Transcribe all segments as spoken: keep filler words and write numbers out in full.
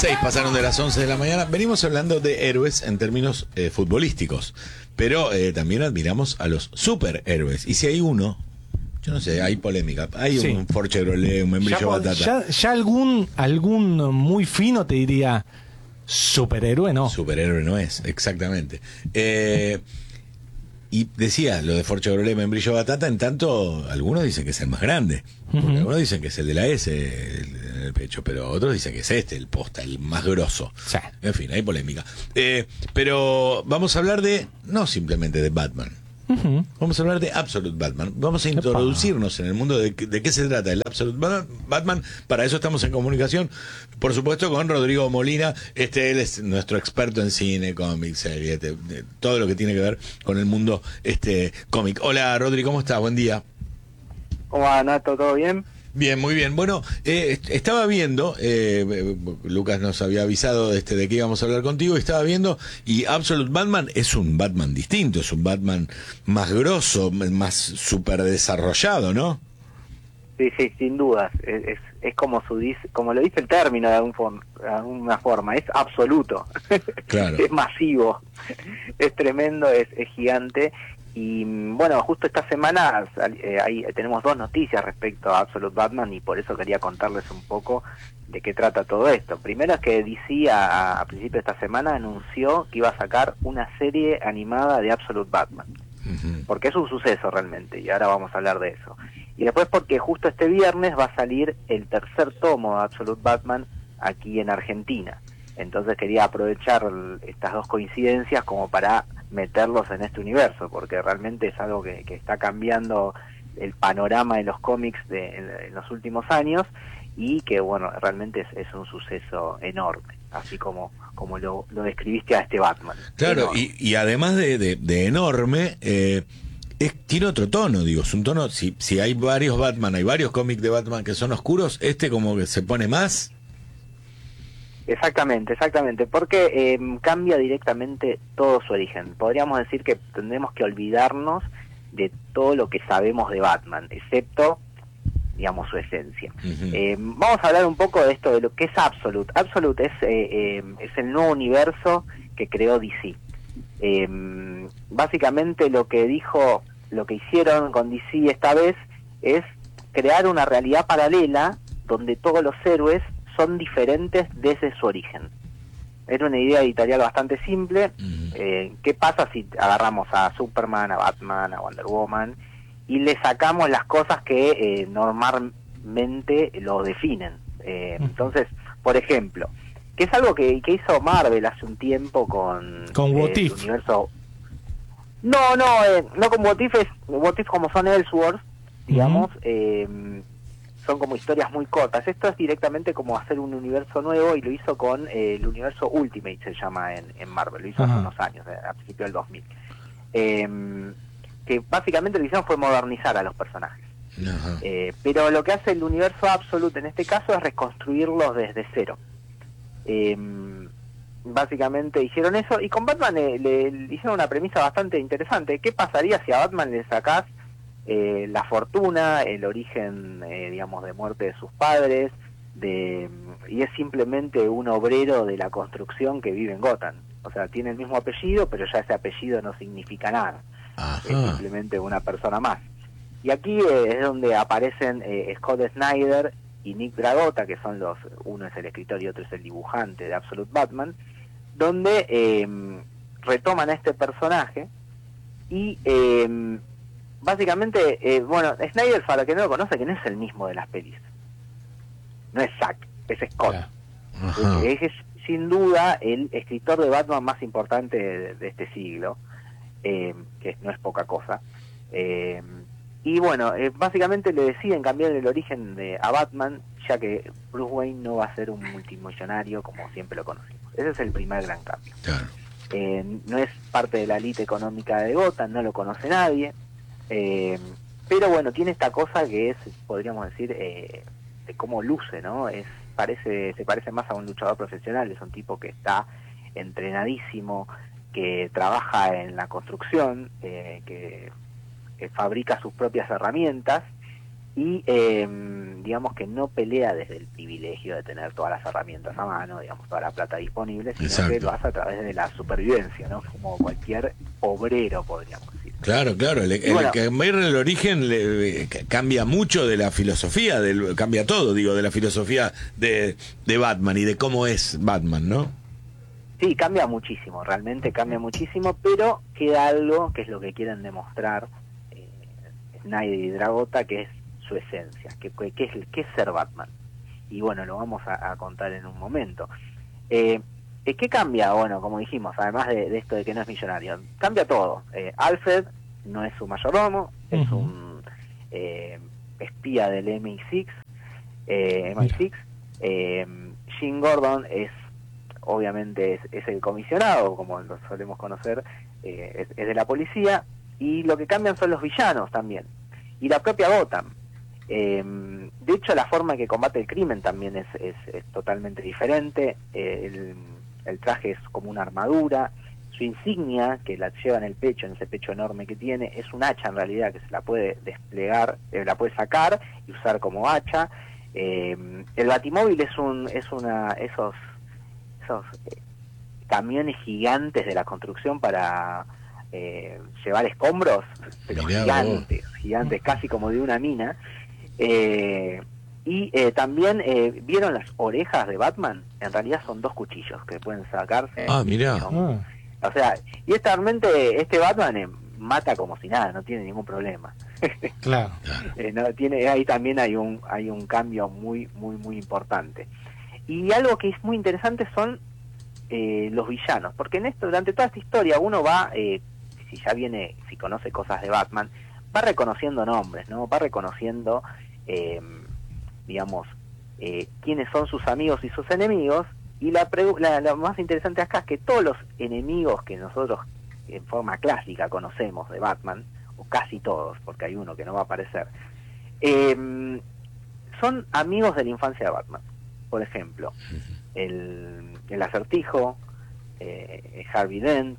Seis pasaron de las once de la mañana. Venimos hablando de héroes en términos eh, futbolísticos, pero eh, también admiramos a los superhéroes. Y si hay uno, yo no sé, hay polémica. Hay sí. un Ford Chevrolet, un membrillo ya, batata. Ya, ya algún, algún muy fino te diría, superhéroe no. Superhéroe no es, exactamente. Eh... Y decía lo de Ford Chevrolet Membrillo Batata, en tanto algunos dicen que es el más grande, uh-huh. algunos dicen que es el de la S en el, el pecho, pero otros dicen que es este, el posta, el más grosso. Sí. En fin, hay polémica. Eh, pero vamos a hablar de, no simplemente de Batman. Uh-huh. Vamos a hablar de Absolute Batman. Vamos a introducirnos en el mundo de, de qué se trata el Absolute Batman. Para eso estamos en comunicación, por supuesto, con Rodrigo Molina. Este él es nuestro experto en cine, cómics, serie, de, de, todo lo que tiene que ver con el mundo este cómic. Hola, Rodrigo, ¿cómo estás? Buen día. ¿Cómo va, Nato? ¿Todo bien? Bien, muy bien. Bueno, eh, estaba viendo, eh, Lucas nos había avisado este, de que íbamos a hablar contigo, y estaba viendo, y Absolute Batman es un Batman distinto, es un Batman más grosso, más super desarrollado, ¿no? Sí, sí, sin dudas. Es, es, es como su dice, como lo dice el término de, algún, de alguna forma, es absoluto. Claro. Es masivo, es tremendo, es, es gigante. Y bueno, justo esta semana eh, ahí tenemos dos noticias respecto a Absolute Batman, y por eso quería contarles un poco de qué trata todo esto. Primero es que D C a, a principios de esta semana anunció que iba a sacar una serie animada de Absolute Batman, uh-huh. porque es un suceso realmente, y ahora vamos a hablar de eso. Y después porque justo este viernes va a salir el tercer tomo de Absolute Batman aquí en Argentina. Entonces quería aprovechar estas dos coincidencias como para meterlos en este universo, porque realmente es algo que, que está cambiando el panorama de los cómics de, en, en los últimos años, y que bueno, realmente es, es un suceso enorme, así como como lo, lo describiste a este Batman. Claro, y, y además de, de, de enorme, eh, es, tiene otro tono, digo, es un tono, si, si hay varios Batman, hay varios cómics de Batman que son oscuros, este como que se pone más... Exactamente, exactamente, porque eh, cambia directamente todo su origen. Podríamos decir que tendremos que olvidarnos de todo lo que sabemos de Batman, excepto, digamos, su esencia. Uh-huh. Eh, vamos a hablar un poco de esto, de lo que es Absolute. Absolute es, eh, eh, es el nuevo universo que creó D C. Eh, básicamente lo que dijo, lo que hicieron con D C esta vez es crear una realidad paralela donde todos los héroes son diferentes desde su origen. Era una idea editorial bastante simple. Uh-huh. Eh, ¿Qué pasa si agarramos a Superman, a Batman, a Wonder Woman y le sacamos las cosas que eh, normalmente lo definen? Eh, uh-huh. Entonces, por ejemplo, que es algo que, que hizo Marvel hace un tiempo con, con eh, What If. El universo... No, no, eh, no con What If, es, What If como son Elseworlds, digamos, uh-huh. eh, son como historias muy cortas. Esto es directamente como hacer un universo nuevo, y lo hizo con eh, el universo Ultimate, se llama en, en Marvel, lo hizo Ajá. hace unos años, a principios del dos mil. Eh, que básicamente lo que hicieron fue modernizar a los personajes. Eh, pero lo que hace el universo Absolute en este caso es reconstruirlos desde cero. Eh, básicamente hicieron eso, y con Batman eh, le, le hicieron una premisa bastante interesante. ¿Qué pasaría si a Batman le sacás Eh, la fortuna, el origen, eh, digamos, de muerte de sus padres, de y es simplemente un obrero de la construcción que vive en Gotham? O sea, tiene el mismo apellido, pero ya ese apellido no significa nada. Ajá. Es simplemente una persona más. Y aquí eh, es donde aparecen eh, Scott Snyder y Nick Dragotta, que son los, uno es el escritor y otro es el dibujante de Absolute Batman, donde eh, retoman a este personaje y eh, básicamente, eh, bueno, Snyder, para que no lo conoce, que no es el mismo de las pelis. No es Zack, es Scott. Yeah. Es, es sin duda el escritor de Batman más importante de, de este siglo, eh, que no es poca cosa. Eh, y bueno, eh, básicamente le deciden cambiar el origen de a Batman, ya que Bruce Wayne no va a ser un multimillonario como siempre lo conocimos. Ese es el primer gran cambio. Yeah. Eh, no es parte de la élite económica de Gotham, no lo conoce nadie. Eh, pero bueno, tiene esta cosa que es, podríamos decir, eh, de cómo luce, ¿no? Es parece se parece más a un luchador profesional, es un tipo que está entrenadísimo, que trabaja en la construcción, eh, que, que fabrica sus propias herramientas, y eh, digamos que no pelea desde el privilegio de tener todas las herramientas a mano, digamos, toda la plata disponible, sino Exacto. que lo hace a través de la supervivencia, ¿no? Como cualquier obrero, podríamos decir. Claro, claro, el, el, bueno, el cambiar el origen le, cambia mucho de la filosofía, del, cambia todo, digo, de la filosofía de, de Batman y de cómo es Batman, ¿no? Sí, cambia muchísimo, realmente cambia muchísimo, pero queda algo que es lo que quieren demostrar eh, Snyder y Dragota, que es su esencia, que, que, es, que es ser Batman. Y bueno, lo vamos a, a contar en un momento. Eh, ¿Qué cambia? Bueno, como dijimos, además de, de esto de que no es millonario, cambia todo. Eh, Alfred no es su mayordomo, uh-huh. es un eh, espía del M I seis, eh, M I seis. Eh, Jim Gordon es, obviamente, es, es el comisionado, como lo solemos conocer, eh, es, es de la policía, y lo que cambian son los villanos también, y la propia Gotham. Eh, de hecho, la forma en que combate el crimen también es, es, es totalmente diferente. Eh, el, el traje es como una armadura. Su insignia, que la lleva en el pecho, en ese pecho enorme que tiene, es un hacha en realidad, que se la puede desplegar, eh, la puede sacar y usar como hacha. Eh, el batimóvil es un es una esos esos eh, camiones gigantes de la construcción para eh, llevar escombros, pero Mirá, gigantes, vos. gigantes, casi como de una mina. Eh, y eh, también eh, vieron las orejas de Batman, en realidad son dos cuchillos que pueden sacarse. Ah, mirá. Son, ah. O sea, y esta, realmente este Batman eh, mata como si nada, no tiene ningún problema. Claro. eh, no tiene, ahí también hay un hay un cambio muy muy muy importante. Y algo que es muy interesante son eh, los villanos, porque en esto, durante toda esta historia, uno va, eh, si ya viene, si conoce cosas de Batman, va reconociendo nombres, ¿no? Va reconociendo, eh, digamos, eh, quiénes son sus amigos y sus enemigos, y la, pre- la, la más interesante acá es que todos los enemigos que nosotros en forma clásica conocemos de Batman, o casi todos, porque hay uno que no va a aparecer, eh, son amigos de la infancia de Batman. Por ejemplo, el, el Acertijo, eh, Harvey Dent,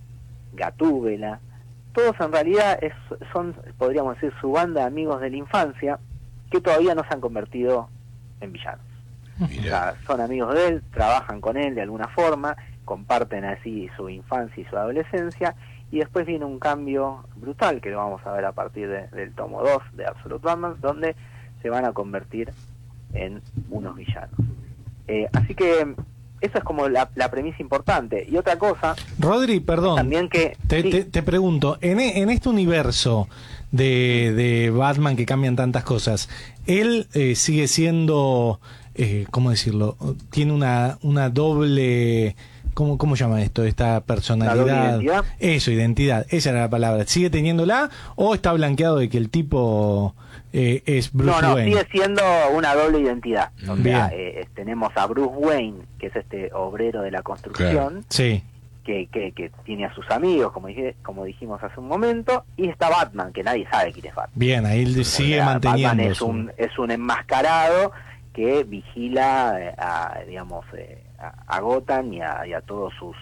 Gatúbela, todos en realidad es, son, podríamos decir, su banda de amigos de la infancia que todavía no se han convertido en villanos. O sea, son amigos de él, trabajan con él de alguna forma, comparten así su infancia y su adolescencia, y después viene un cambio brutal que lo vamos a ver a partir de, del tomo dos de Absolute Batman, donde se van a convertir en unos villanos. Eh, así que eso es como la, la premisa importante. Y otra cosa... Rodri, perdón, también que, te, sí. te, te pregunto, en, en este universo de, de Batman que cambian tantas cosas, ¿él eh, sigue siendo, eh, cómo decirlo, tiene una, una doble... ¿Cómo, ¿Cómo llama esto? Esta personalidad. ¿Identidad? Eso, identidad. Esa era la palabra. ¿Sigue teniéndola o está blanqueado de que el tipo eh, es Bruce no, no, Wayne? sigue siendo una doble identidad. O Bien. sea, eh, tenemos a Bruce Wayne, que es este obrero de la construcción, Claro. Sí. que, que, que tiene a sus amigos, como, dije, como dijimos hace un momento, y está Batman, que nadie sabe quién es Batman. Bien, ahí él sigue O sea, manteniendo. Batman es su- un, es un enmascarado que vigila eh, a, digamos, eh, a, a Gotham y a, y a todos sus,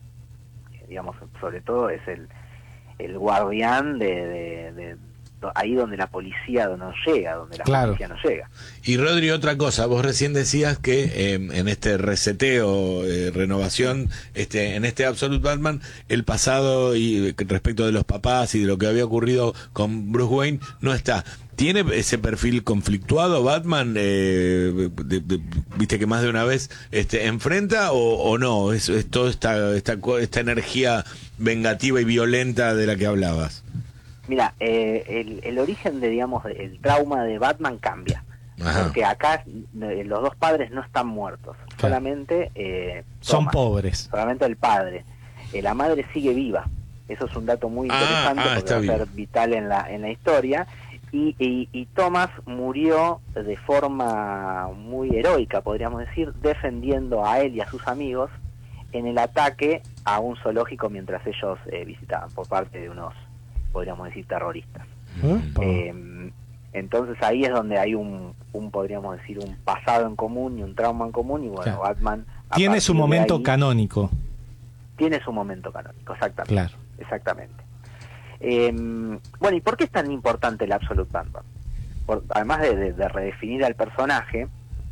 eh, digamos, sobre todo es el, el guardián de, de, de- do- ahí donde la policía no llega, donde la Claro. policía no llega. Y Rodri, otra cosa, vos recién decías que eh, en este reseteo, eh, renovación, este, en este Absolute Batman, el pasado y respecto de los papás y de lo que había ocurrido con Bruce Wayne no está. ¿Tiene ese perfil conflictuado Batman? Eh, de- de- ¿Viste que más de una vez este, enfrenta o, o no? Es, es toda esta, esta, co- esta energía vengativa y violenta de la que hablabas. Mira, eh, el, el origen de, digamos, el trauma de Batman cambia. Ajá. Porque acá eh, los dos padres no están muertos, Claro. solamente eh, Son Thomas, pobres. solamente el padre. Eh, la madre sigue viva. Eso es un dato muy Ah, interesante ah, porque está va a viva. ser vital en la en la historia. Y, y, y Thomas murió de forma muy heroica, podríamos decir, defendiendo a él y a sus amigos en el ataque a un zoológico mientras ellos eh, visitaban por parte de unos, podríamos decir, terroristas. Upa. Eh, entonces ahí es donde hay un, un, podríamos decir, un pasado en común y un trauma en común, y bueno, Claro. Batman... a Tiene partir su de momento ahí, canónico. Tiene su momento canónico, exactamente. Claro. Exactamente. Eh, bueno, ¿y por qué es tan importante el Absolute Batman? por, además de, de, de redefinir al personaje,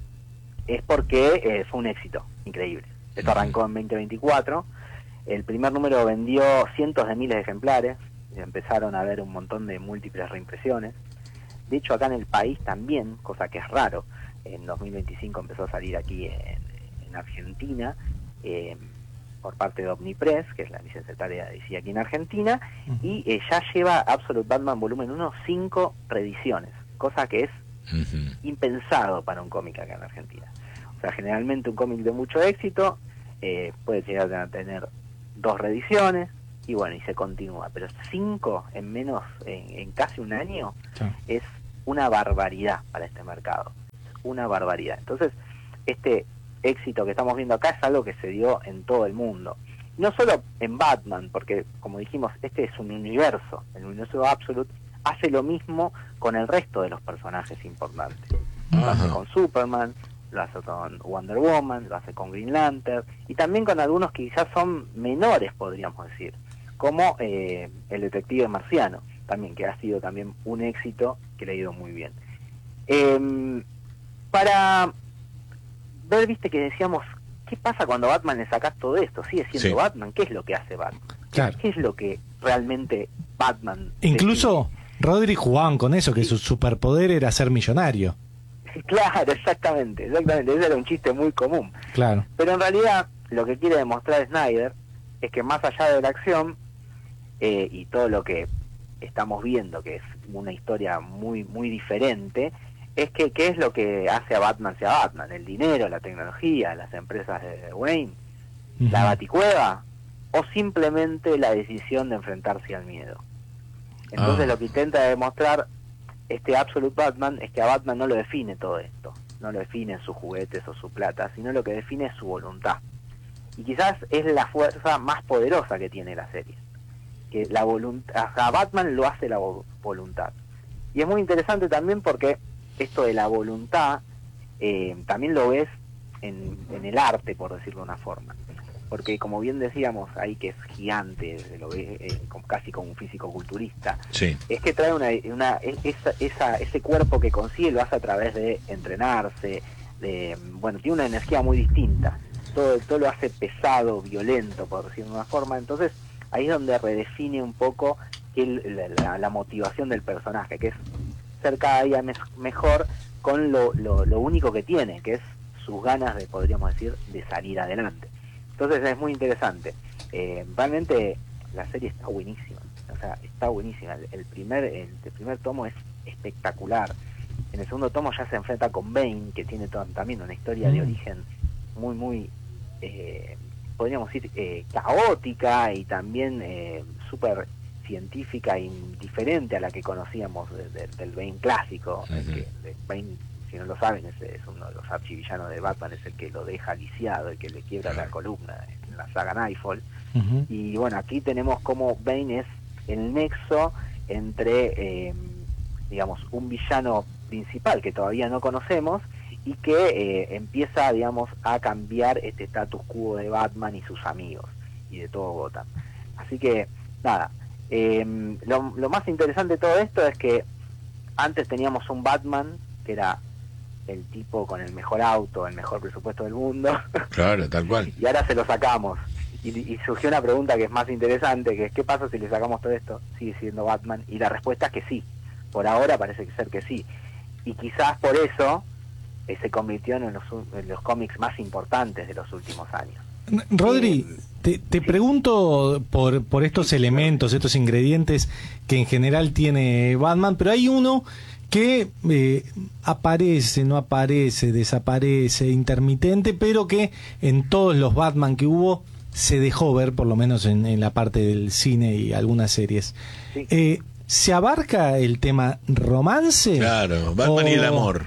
es porque eh, fue un éxito increíble. Esto arrancó en veinte veinticuatro, el primer número vendió cientos de miles de ejemplares, empezaron a haber un montón de múltiples reimpresiones. De hecho, acá en el país también, cosa que es raro, en dos mil veinticinco empezó a salir aquí en, en Argentina, eh, por parte de Omnipress, que es la licenciataria de D C aquí en Argentina, uh-huh. y eh, ya lleva Absolute Batman Volumen uno cinco reediciones, cosa que es uh-huh. impensado para un cómic acá en Argentina. O sea, generalmente un cómic de mucho éxito eh, puede llegar a tener dos reediciones, y bueno, y se continúa, pero cinco en menos, en, en casi un año, sí. es una barbaridad para este mercado, una barbaridad. Entonces, este éxito que estamos viendo acá es algo que se dio en todo el mundo, no solo en Batman, porque como dijimos, este es un universo, el universo Absolute hace lo mismo con el resto de los personajes importantes. Lo hace con Superman, lo hace con Wonder Woman, lo hace con Green Lantern, y también con algunos que quizás son menores, podríamos decir, como eh, el detective marciano, también, que ha sido también un éxito, que le ha ido muy bien. Eh, para ver, viste, que decíamos, ¿qué pasa cuando a Batman le sacás todo esto? Sigue siendo sí. Batman, ¿qué es lo que hace Batman? Claro. ¿Qué es lo que realmente Batman... Incluso Rodri jugaban con eso, que su superpoder era ser millonario. Claro, exactamente, exactamente, ese era un chiste muy común. Claro. Pero en realidad, lo que quiere demostrar Snyder es que más allá de la acción, eh, y todo lo que estamos viendo, que es una historia muy muy diferente, es que qué es lo que hace a Batman sea Batman: el dinero, la tecnología, las empresas de Wayne, uh-huh. la Baticueva, o simplemente la decisión de enfrentarse al miedo. Entonces ah. lo que intenta demostrar este Absolute Batman es que a Batman no lo define todo esto, no lo define sus juguetes o su plata, sino lo que define es su voluntad. Y quizás es la fuerza más poderosa que tiene la serie, que la voluntad, a Batman lo hace la voluntad. Y es muy interesante también porque esto de la voluntad eh, también lo ves en, en el arte, por decirlo de una forma, porque como bien decíamos ahí, que es gigante, lo ve eh, casi como un físico-culturista, sí. es que trae una, una esa, esa, ese cuerpo que consigue lo hace a través de entrenarse, de bueno, tiene una energía muy distinta, todo, todo lo hace pesado, violento, por decirlo de una forma. Entonces ahí es donde redefine un poco el, la, la motivación del personaje, que es ser cada día me, mejor con lo, lo, lo único que tiene, que es sus ganas de, podríamos decir, de salir adelante. Entonces es muy interesante. Eh, realmente la serie está buenísima, o sea, está buenísima. El, el primer el, el primer tomo es espectacular. En el segundo tomo ya se enfrenta con Bane, que tiene todo, también una historia mm. de origen muy, muy, eh, podríamos decir, eh, caótica y también eh, súper científica y diferente a la que conocíamos de, de, del Bane clásico. Uh-huh. que, de Bane, si no lo saben, es, es uno de los archivillanos de Batman, es el que lo deja lisiado, el que le quiebra uh-huh. la columna en la saga Nightfall. Uh-huh. Y bueno, aquí tenemos como Bane es el nexo entre, eh, digamos, un villano principal que todavía no conocemos y que eh, empieza, digamos, a cambiar este status quo de Batman y sus amigos y de todo Gotham. Así que, nada, eh, lo, lo más interesante de todo esto es que antes teníamos un Batman que era el tipo con el mejor auto, el mejor presupuesto del mundo. Claro, tal cual. Y ahora se lo sacamos. Y, y surgió una pregunta que es más interesante, que es ¿qué pasa si le sacamos todo esto? ¿Sigue siendo Batman? Y la respuesta es que sí. Por ahora parece ser que sí. Y quizás por eso eh, se convirtió en los, en los cómics más importantes de los últimos años. Rodri, eh, te, te sí. pregunto por, por estos elementos, estos ingredientes que en general tiene Batman, pero hay uno que eh, aparece, no aparece, desaparece, intermitente, pero que en todos los Batman que hubo se dejó ver, por lo menos en, en la parte del cine y algunas series. Sí. Eh, ¿Se abarca el tema romance? Claro, Batman o, y el amor.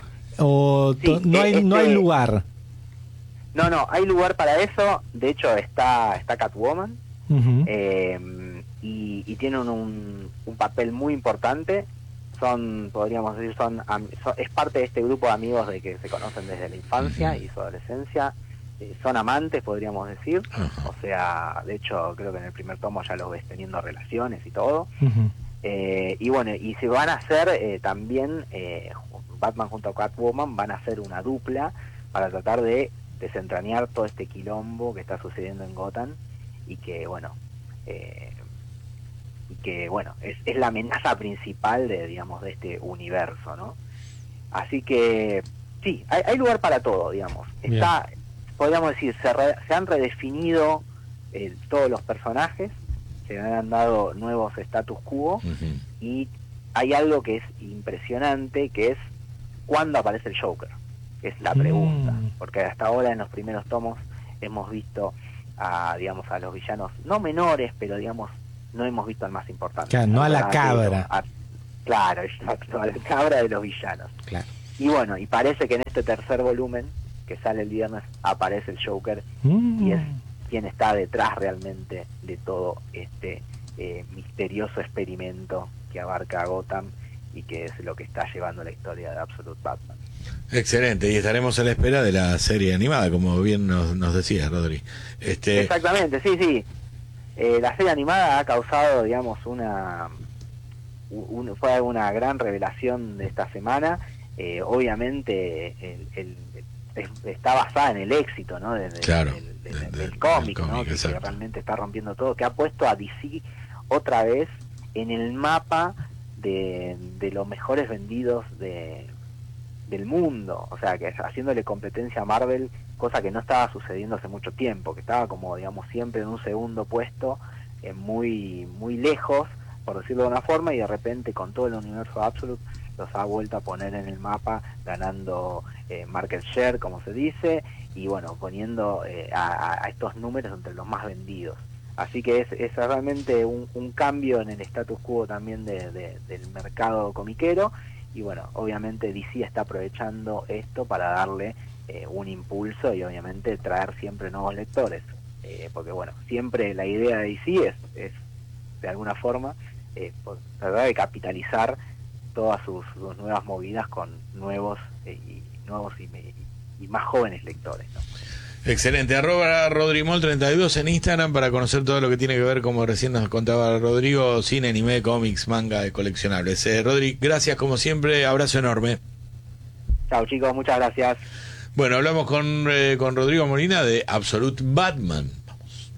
¿O sí, no, hay, este, no hay lugar? No, no, hay lugar para eso. De hecho, está está Catwoman. Uh-huh. eh, y, y tiene un, un, un papel muy importante. Son, podríamos decir, son, son es parte de este grupo de amigos de que se conocen desde la infancia uh-huh. y su adolescencia. Eh, son amantes, podríamos decir. Uh-huh. O sea, de hecho, creo que en el primer tomo ya los ves teniendo relaciones y todo. Uh-huh. Eh, y bueno, y se van a hacer eh, también, eh, Batman junto a Catwoman van a hacer una dupla para tratar de desentrañar todo este quilombo que está sucediendo en Gotham y que, bueno, eh, y que, bueno, es, es la amenaza principal de, digamos, de este universo, ¿no? Así que, sí, hay, hay lugar para todo, digamos. Está, bien. Podríamos decir, se, re, se han redefinido eh, todos los personajes, se han dado nuevos status quo, uh-huh. y hay algo que es impresionante, que es cuándo aparece el Joker. Es la pregunta, mm. porque hasta ahora en los primeros tomos hemos visto a, digamos, a los villanos no menores, pero digamos no hemos visto al más importante. Claro, no a la cabra. A, claro, exacto, a la cabra de los villanos. Claro. Y bueno, y parece que en este tercer volumen que sale el viernes aparece el Joker, mm. y es quien está detrás realmente de todo este eh, misterioso experimento que abarca a Gotham y que es lo que está llevando la historia de Absolute Batman. Excelente, y estaremos a la espera de la serie animada, como bien nos, nos decías, Rodri. Este... Exactamente, sí, sí. Eh, la serie animada ha causado, digamos, una... Un, fue una gran revelación de esta semana. Eh, obviamente el, el, el, está basada en el éxito, ¿no? De, de, claro, del, del, de, del, del del cómic, ¿no? cómic, Que, que realmente está rompiendo todo, que ha puesto a D C otra vez en el mapa de, de los mejores vendidos de del mundo, o sea, que haciéndole competencia a Marvel, cosa que no estaba sucediendo hace mucho tiempo, que estaba como, digamos, siempre en un segundo puesto, eh, muy muy lejos, por decirlo de una forma, y de repente con todo el universo Absolute los ha vuelto a poner en el mapa, ganando eh, market share, como se dice, y bueno, poniendo eh, a, a estos números entre los más vendidos. Así que es, es realmente un, un cambio en el status quo también de, de, del mercado comiquero. Y bueno, obviamente D C está aprovechando esto para darle eh, un impulso y obviamente traer siempre nuevos lectores, eh, porque bueno, siempre la idea de D C es, es de alguna forma eh, tratar de capitalizar todas sus, sus nuevas movidas con nuevos eh, y nuevos y, y más jóvenes lectores, ¿no? Excelente, arroba Rodrimol treinta y dos en Instagram para conocer todo lo que tiene que ver, como recién nos contaba Rodrigo, cine, anime, cómics, manga, coleccionables. Eh, Rodri, gracias como siempre, abrazo enorme. Chao chicos, muchas gracias. Bueno, hablamos con, eh, con Rodrigo Molina de Absolute Batman. Vamos.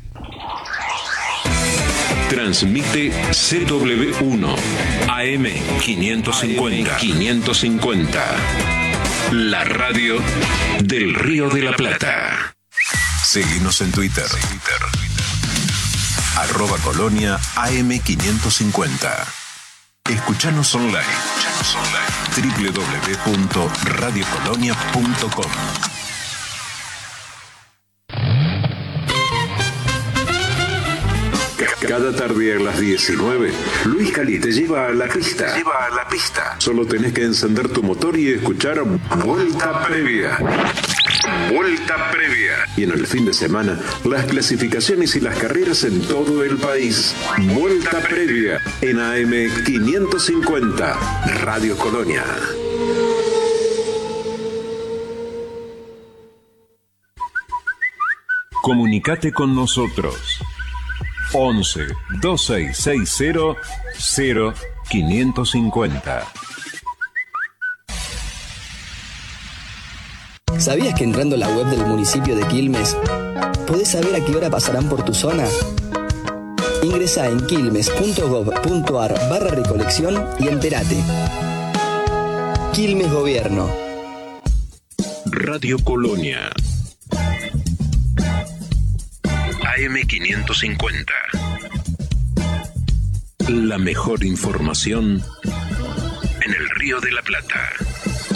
Transmite C W uno A M quinientos cincuenta. quinientos cincuenta. La radio del Río de la Plata. Seguinos en Twitter. Arroba Colonia A M quinientos cincuenta. Escuchanos online. doble u doble u doble u punto radio colonia punto com. Cada tarde a las diecinueve, Luis Cali te lleva a la pista. Lleva a la pista. Solo tenés que encender tu motor y escuchar Vuelta Previa. Vuelta Previa. Y en el fin de semana, las clasificaciones y las carreras en todo el país. Vuelta Previa en A M quinientos cincuenta, Radio Colonia. Comunicate con nosotros. once, dos seis seis cero, cero quinientos cincuenta. ¿Sabías que entrando a la web del municipio de Quilmes podés saber a qué hora pasarán por tu zona? Ingresá en quilmes punto gov punto ar barra recolección y entérate. Quilmes Gobierno. Radio Colonia. A M quinientos cincuenta. La mejor información en el Río de la Plata.